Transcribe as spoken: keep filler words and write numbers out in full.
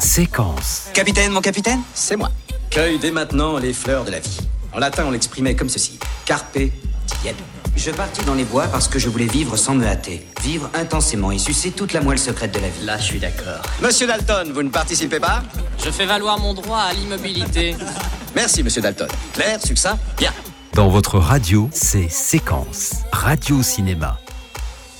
Séquence. Capitaine, mon capitaine? C'est moi. Cueille dès maintenant les fleurs de la vie. En latin, on l'exprimait comme ceci. Carpe diem. Je partis dans les bois parce que je voulais vivre sans me hâter. Vivre intensément et sucer toute la moelle secrète de la vie. Là, je suis d'accord. Monsieur Dalton, vous ne participez pas? Je fais valoir mon droit à l'immobilité. Merci, monsieur Dalton. Clair, succinct, bien. Dans votre radio, c'est Séquence. Radio Cinéma.